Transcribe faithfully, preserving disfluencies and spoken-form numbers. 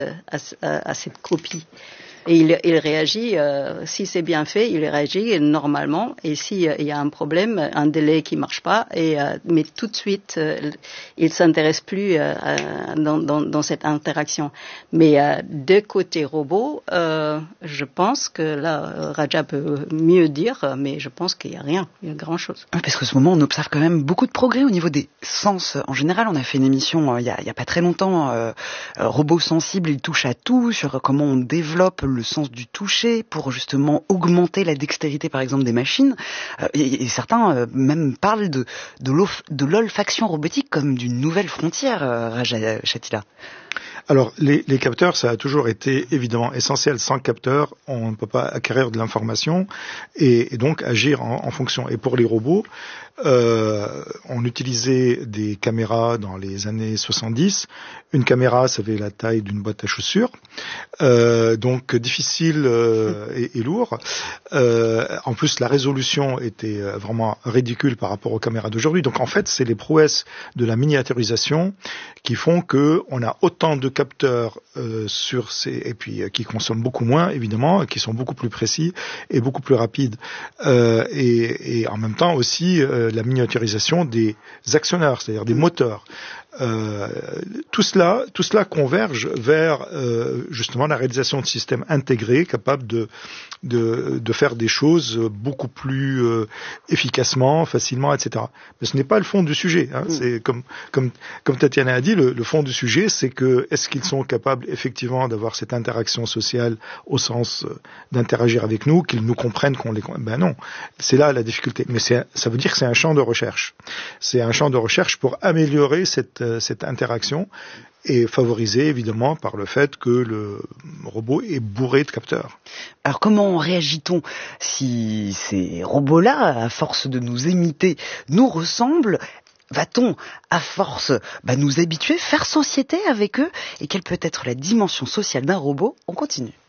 à, à, à cette copie. Et il, il réagit, euh, si c'est bien fait, il réagit normalement. Et s'il euh, y a un problème, un délai qui marche pas, et, euh, mais tout de suite, euh, il s'intéresse plus euh, dans, dans, dans cette interaction. Mais euh, de côté robot, euh, je pense que là, Raja peut mieux dire, mais je pense qu'il y a rien, il y a grand chose. Oui, parce qu'en ce moment, on observe quand même beaucoup de progrès au niveau des sens. En général, on a fait une émission euh, il y a, il y a pas très longtemps, euh, euh, Robots sensibles, ils touchent à tout, sur comment on développe le sens du toucher pour justement augmenter la dextérité par exemple des machines euh, et, et certains euh, même parlent de, de, de l'olfaction robotique comme d'une nouvelle frontière, euh, Raja Shatila. Alors, les, les capteurs, ça a toujours été évidemment essentiel. Sans capteurs, on ne peut pas acquérir de l'information et, et donc agir en, en fonction. Et pour les robots, euh, on utilisait des caméras dans les années soixante-dix. Une caméra, ça avait la taille d'une boîte à chaussures, euh, donc difficile euh, et, et lourd. Euh, en plus, la résolution était vraiment ridicule par rapport aux caméras d'aujourd'hui. Donc, en fait, c'est les prouesses de la miniaturisation qui font que on a autant de capteurs euh, sur ces et puis euh, qui consomment beaucoup moins évidemment, qui sont beaucoup plus précis et beaucoup plus rapides. Euh, et, et en même temps aussi euh, la miniaturisation des actionneurs, c'est-à-dire des moteurs. Euh, tout cela, tout cela converge vers euh, justement la réalisation de systèmes intégrés capables de de, de faire des choses beaucoup plus euh, efficacement, facilement, et cetera. Mais ce n'est pas le fond du sujet. Hein. Mm. C'est comme comme comme Tatiana a dit, le, le fond du sujet, c'est que est-ce qu'ils sont capables effectivement d'avoir cette interaction sociale au sens euh, d'interagir avec nous, qu'ils nous comprennent, qu'on les ben non. C'est là la difficulté. Mais c'est, ça veut dire que c'est un champ de recherche. C'est un champ de recherche pour améliorer cette cette interaction et favorisé évidemment par le fait que le robot est bourré de capteurs. Alors comment réagit-on si ces robots-là, à force de nous imiter, nous ressemblent ? Va-t-on, à force, bah, nous habituer, faire société avec eux ? Et quelle peut être la dimension sociale d'un robot ? On continue.